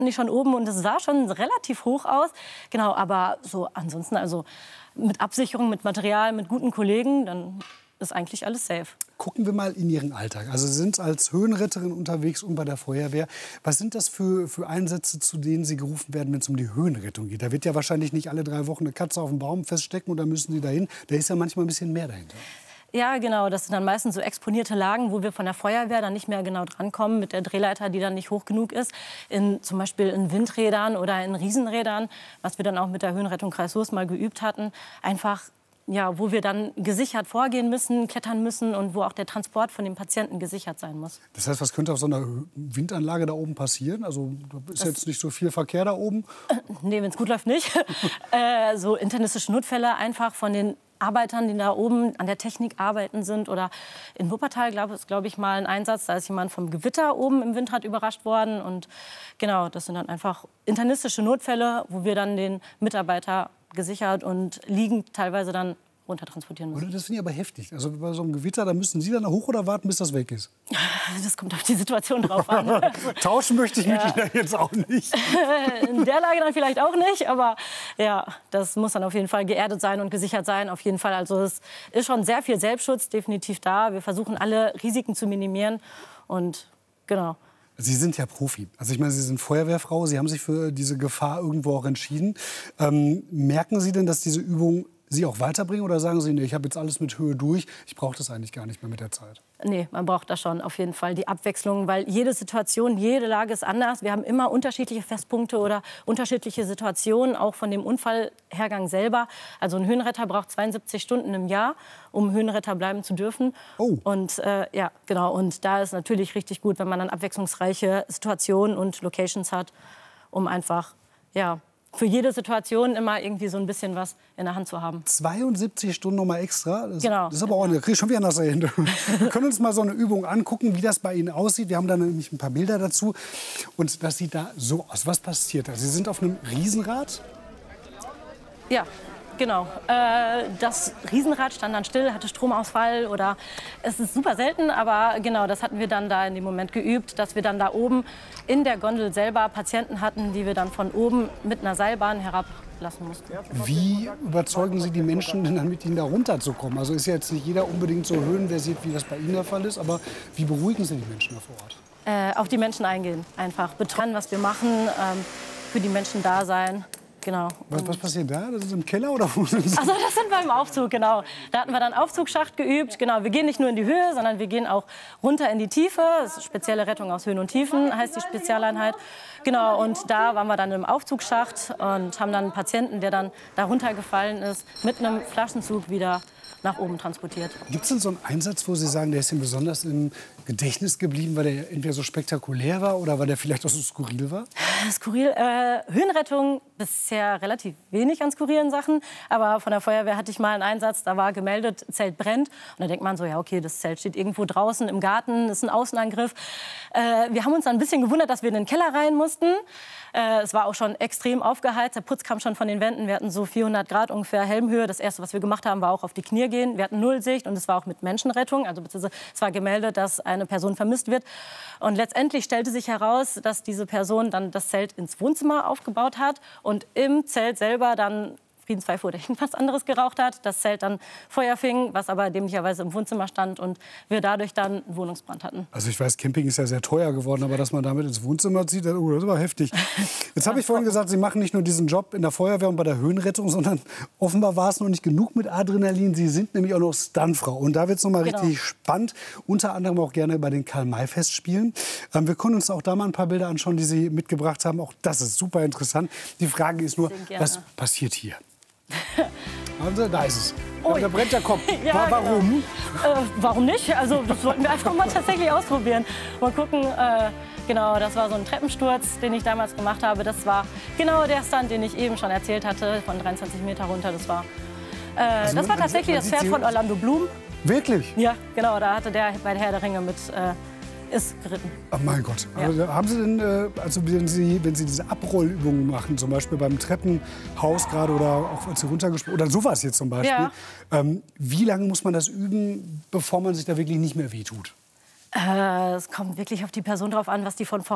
ich schon oben und es sah schon relativ hoch aus. Genau, aber so ansonsten, also mit Absicherung, mit Material, mit guten Kollegen, dann ist eigentlich alles safe. Gucken wir mal in Ihren Alltag. Also Sie sind als Höhenretterin unterwegs und bei der Feuerwehr. Was sind das für Einsätze, zu denen Sie gerufen werden, wenn es um die Höhenrettung geht? Da wird ja wahrscheinlich nicht alle 3 Wochen eine Katze auf dem Baum feststecken und dann müssen Sie dahin. Da ist ja manchmal ein bisschen mehr dahinter. Ja, genau. Das sind dann meistens so exponierte Lagen, wo wir von der Feuerwehr dann nicht mehr genau drankommen mit der Drehleiter, die dann nicht hoch genug ist. Zum Beispiel in Windrädern oder in Riesenrädern, was wir dann auch mit der Höhenrettung Kreis Soest mal geübt hatten. Einfach, ja, wo wir dann gesichert vorgehen müssen, klettern müssen und wo auch der Transport von dem Patienten gesichert sein muss. Das heißt, was könnte auf so einer Windanlage da oben passieren? Also da ist jetzt nicht so viel Verkehr da oben? Nee, wenn es gut läuft, nicht. So internistische Notfälle einfach von den Arbeitern, die da oben an der Technik arbeiten sind. Oder in Wuppertal ist, glaube ich, mal ein Einsatz. Da ist jemand vom Gewitter oben im Windrad überrascht worden. Und genau, das sind dann einfach internistische Notfälle, wo wir dann den Mitarbeiter gesichert und liegend teilweise dann runtertransportieren müssen. Das finde ich aber heftig. Also bei so einem Gewitter, da müssen Sie dann hoch oder warten, bis das weg ist? Das kommt auf die Situation drauf an. Tauschen möchte ich mit Ihnen jetzt auch nicht. In der Lage dann vielleicht auch nicht, aber ja, das muss dann auf jeden Fall geerdet sein und gesichert sein. Auf jeden Fall. Also es ist schon sehr viel Selbstschutz definitiv da. Wir versuchen alle Risiken zu minimieren und genau. Sie sind ja Profi. Also ich meine, Sie sind Feuerwehrfrau. Sie haben sich für diese Gefahr irgendwo auch entschieden. Merken Sie denn, dass diese Übung Sie auch weiterbringen oder sagen Sie, nee, ich habe jetzt alles mit Höhe durch, ich brauche das eigentlich gar nicht mehr mit der Zeit? Nee, man braucht da schon auf jeden Fall die Abwechslung, weil jede Situation, jede Lage ist anders. Wir haben immer unterschiedliche Festpunkte oder unterschiedliche Situationen, auch von dem Unfallhergang selber. Also ein Höhenretter braucht 72 Stunden im Jahr, um Höhenretter bleiben zu dürfen. Oh. Und ja, genau. Und da ist natürlich richtig gut, wenn man dann abwechslungsreiche Situationen und Locations hat, um einfach, ja, für jede Situation immer irgendwie so ein bisschen was in der Hand zu haben. 72 Stunden noch mal extra? Genau. Das ist aber auch eine, kriege ich schon wieder nasse Hände. Wir können uns mal so eine Übung angucken, wie das bei Ihnen aussieht. Wir haben da nämlich ein paar Bilder dazu. Und das sieht da so aus. Was passiert da? Sie sind auf einem Riesenrad? Ja. Genau. Das Riesenrad stand dann still, hatte Stromausfall oder es ist super selten, aber genau, das hatten wir dann da in dem Moment geübt, dass wir dann da oben in der Gondel selber Patienten hatten, die wir dann von oben mit einer Seilbahn herablassen mussten. Wie überzeugen Sie die Menschen denn dann, mit Ihnen da runterzukommen? Also ist ja jetzt nicht jeder unbedingt so höhenversiert, wie das bei Ihnen der Fall ist, aber wie beruhigen Sie die Menschen da vor Ort? Auf die Menschen eingehen, einfach betreuen, was wir machen, für die Menschen da sein. Genau. Was passiert da? Das ist im Keller oder wo sind Sie? Also das sind wir im Aufzug, genau. Da hatten wir dann Aufzugsschacht geübt. Genau, wir gehen nicht nur in die Höhe, sondern wir gehen auch runter in die Tiefe. Das ist spezielle Rettung aus Höhen und Tiefen, heißt die Spezialeinheit. Genau, und da waren wir dann im Aufzugsschacht und haben dann einen Patienten, der dann da runtergefallen ist, mit einem Flaschenzug wieder nach oben transportiert. Gibt es denn so einen Einsatz, wo Sie sagen, der ist Ihnen besonders im Gedächtnis geblieben, weil der entweder so spektakulär war oder weil der vielleicht auch so skurril war? Skurril, Höhenrettung, bisher relativ wenig an skurrilen Sachen. Aber von der Feuerwehr hatte ich mal einen Einsatz, da war gemeldet, Zelt brennt. Und da denkt man so, ja okay, das Zelt steht irgendwo draußen im Garten, ist ein Außenangriff. Wir haben uns dann ein bisschen gewundert, dass wir in den Keller rein mussten. Es war auch schon extrem aufgeheizt, der Putz kam schon von den Wänden. Wir hatten so 400 Grad ungefähr Helmhöhe. Das Erste, was wir gemacht haben, war auch auf die Knie gehen. Wir hatten Nullsicht und es war auch mit Menschenrettung. Also es war gemeldet, dass eine Person vermisst wird. Und letztendlich stellte sich heraus, dass diese Person dann das Zelt ins Wohnzimmer aufgebaut hat und im Zelt selber dann Friedenspfeife oder irgendwas anderes geraucht hat. Das Zelt dann Feuer fing, was aber dämlicherweise im Wohnzimmer stand und wir dadurch dann einen Wohnungsbrand hatten. Also ich weiß, Camping ist ja sehr teuer geworden, aber dass man damit ins Wohnzimmer zieht, das ist aber heftig. Jetzt habe ich vorhin gesagt, Sie machen nicht nur diesen Job in der Feuerwehr und bei der Höhenrettung, sondern offenbar war es noch nicht genug mit Adrenalin. Sie sind nämlich auch noch Stuntfrau. Und da wird es noch mal richtig spannend, unter anderem auch gerne bei den Karl-May-Festspielen. Wir können uns auch da mal ein paar Bilder anschauen, die Sie mitgebracht haben. Auch das ist super interessant. Die Frage ist nur, was passiert hier? Also, da ist es. Oh, da brennt der Kopf. Ja, warum? Genau. Warum nicht? Also, das wollten wir einfach mal tatsächlich ausprobieren. Mal gucken. Genau, das war so ein Treppensturz, den ich damals gemacht habe. Das war genau der Stunt, den ich eben schon erzählt hatte, von 23 Meter runter. Das war tatsächlich das Pferd von Orlando Bloom. Wirklich? Ja, genau. Da hatte der bei der Herr der Ringe mit ist geritten. Ach mein Gott. Ja. Also, haben Sie denn, also wenn Sie diese Abrollübungen machen, zum Beispiel beim Treppenhaus gerade oder auch als Sie runtergesprungen oder sowas jetzt zum Beispiel, wie lange muss man das üben, bevor man sich da wirklich nicht mehr wehtut? Es kommt wirklich auf die Person drauf an, was die von